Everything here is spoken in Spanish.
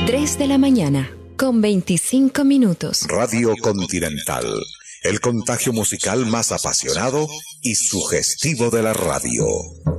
3 de la mañana, con 25 minutos. Radio Continental, el contagio musical más apasionado y sugestivo de la radio.